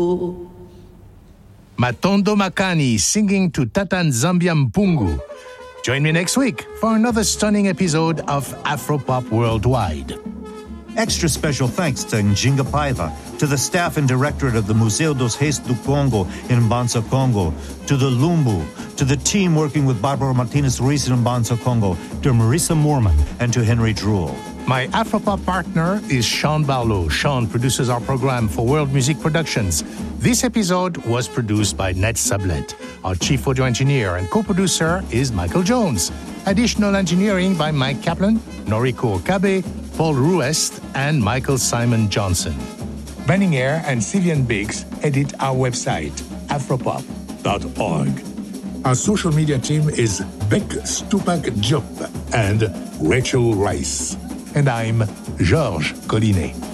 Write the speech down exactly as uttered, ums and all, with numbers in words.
Matondo Makani singing to Tatan Zambia Mpungu. Join me next week for another stunning episode of Afropop Worldwide. Extra special thanks to Njinga Paiva, to the staff and directorate of the Museu dos Reis do Congo in Mbanza, Congo, to the Lumbu, to the team working with Barbara Martinez Ruiz in Mbanza, Congo, to Marissa Moorman, and to Henry Druel. My Afropop partner is Sean Barlow. Sean produces our program for World Music Productions. This episode was produced by Ned Sublett. Our chief audio engineer and co-producer is Michael Jones. Additional engineering by Mike Kaplan, Noriko Okabe, Paul Ruest, and Michael Simon Johnson. Benninger and Sylvian Biggs edit our website, afropop dot org. Our social media team is Beck Stupak Diop and Rachel Rice. And I'm Georges Collinet.